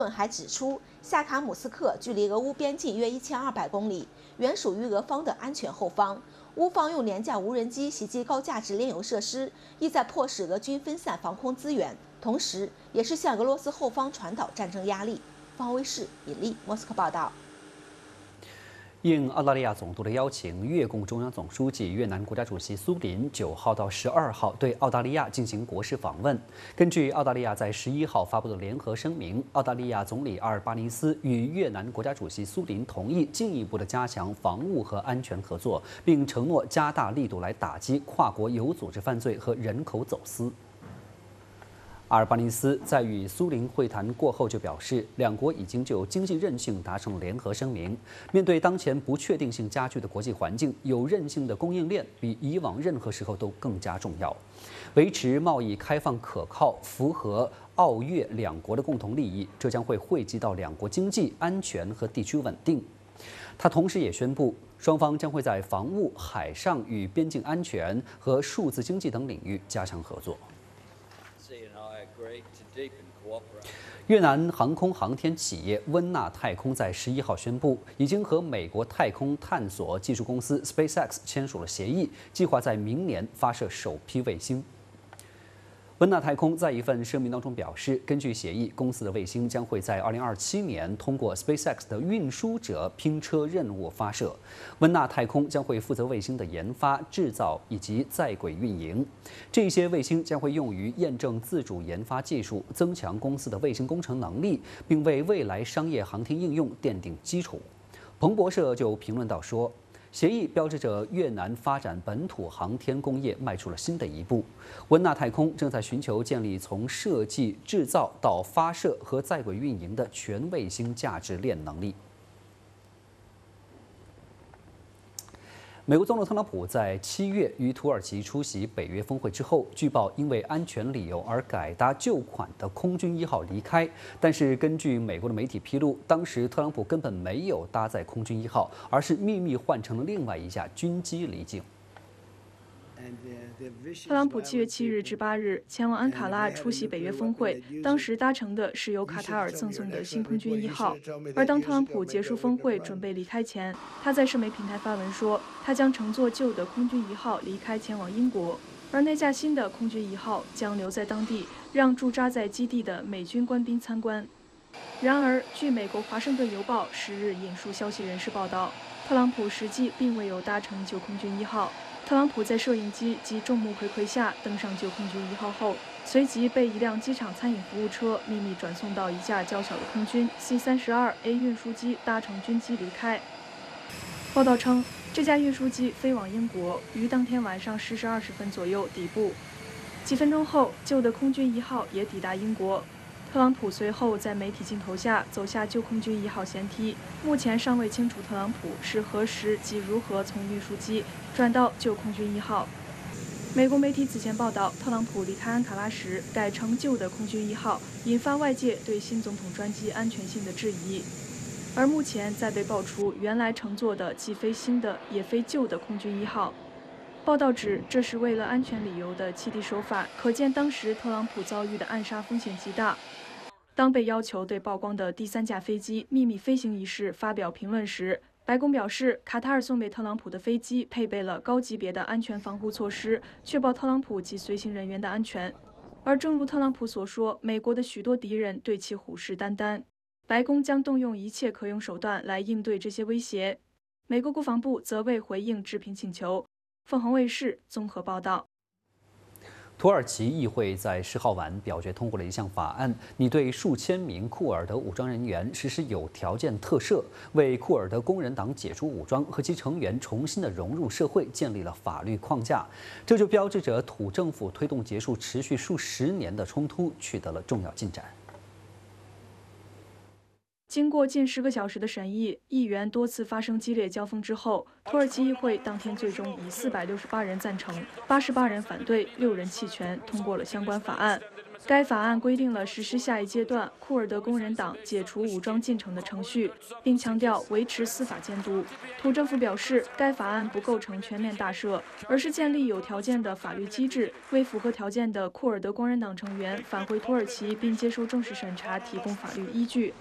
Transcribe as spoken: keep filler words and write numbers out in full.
还指出，夏卡姆斯克距离俄乌边境约一千二百公里，原属于俄方的安全后方。乌方用廉价无人机袭击高价值炼油设施，意在迫使俄军分散防空资源，同时也是向俄罗斯后方传导战争压力。方卫视尹丽莫斯科报道。 应澳大利亚总督的邀请，越共中央总书记、越南国家主席苏林九号到十二号对澳大利亚进行国事访问。根据澳大利亚在十一号发布的联合声明，澳大利亚总理阿尔巴尼斯与越南国家主席苏林同意进一步的加强防务和安全合作，并承诺加大力度来打击跨国有组织犯罪和人口走私。 阿尔巴尼斯在与苏林会谈过后就表示，两国已经就经济韧性达成了联合声明。面对当前不确定性加剧的国际环境，有韧性的供应链比以往任何时候都更加重要。维持贸易开放可靠，符合澳越两国的共同利益，这将会惠及到两国经济安全和地区稳定。他同时也宣布，双方将会在防务、海上与边境安全和数字经济等领域加强合作。 越南航空航天企业温纳太空在十一号宣布，已经和美国太空探索技术公司 SpaceX 签署了协议，计划在明年发射首批卫星。 温纳太空在一份声明当中表示，根据协议，公司的卫星将会在二零二七年通过 SpaceX 的运输者拼车任务发射。温纳太空将会负责卫星的研发、制造以及在轨运营。这些卫星将会用于验证自主研发技术，增强公司的卫星工程能力，并为未来商业航天应用奠定基础。彭博社就评论到说。 协议标志着越南发展本土航天工业迈出了新的一步。温纳太空正在寻求建立从设计、制造到发射和在轨运营的全卫星价值链能力。 美国总统特朗普在七月于土耳其出席北约峰会之后，据报因为安全理由而改搭旧款的空军一号离开。但是根据美国的媒体披露，当时特朗普根本没有搭载空军一号，而是秘密换成了另外一架军机离境。 特朗普七月七日至八日前往安卡拉出席北约峰会，当时搭乘的是由卡塔尔赠送的新空军一号。而当特朗普结束峰会准备离开前，他在社媒平台发文说，他将乘坐旧的空军一号离开，前往英国，而那架新的空军一号将留在当地，让驻扎在基地的美军官兵参观。然而，据美国《华盛顿邮报》十日引述消息人士报道，特朗普实际并未有搭乘旧空军一号。 特朗普在摄影机及众目睽睽下登上旧空军一号后，随即被一辆机场餐饮服务车秘密转送到一架较小的空军 C 三十二 A 运输机，搭乘军机离开。报道称，这架运输机飞往英国，于当天晚上十时二十分左右抵埗。几分钟后，旧的空军一号也抵达英国。 特朗普随后在媒体镜头下走下旧空军一号舷梯，目前尚未清楚特朗普是何时及如何从运输机转到旧空军一号。美国媒体此前报道，特朗普离开安卡拉时改乘旧的空军一号，引发外界对新总统专机安全性的质疑。而目前再被爆出原来乘坐的既非新的也非旧的空军一号。 报道指，这是为了安全理由的欺敌手法，可见当时特朗普遭遇的暗杀风险极大。当被要求对曝光的第三架飞机秘密飞行一事发表评论时，白宫表示，卡塔尔送给特朗普的飞机配备了高级别的安全防护措施，确保特朗普及随行人员的安全。而正如特朗普所说，美国的许多敌人对其虎视眈眈，白宫将动用一切可用手段来应对这些威胁。美国国防部则未回应置评请求。凤凰卫视综合报道。 土耳其议会在十号晚表决通过了一项法案，拟对数千名库尔德武装人员实施有条件特赦，为库尔德工人党解除武装和其成员重新的融入社会建立了法律框架。这就标志着土政府推动结束持续数十年的冲突取得了重要进展。 经过近十个小时的审议，议员多次发生激烈交锋之后，土耳其议会当天最终以四百六十八人赞成、八十八人反对、六人弃权通过了相关法案。 该法案规定了实施下一阶段库尔德工人党解除武装进程的程序，并强调维持司法监督。土政府表示，该法案不构成全面大赦，而是建立有条件的法律机制，为符合条件的库尔德工人党成员返回土耳其并接受正式审查提供法律依据。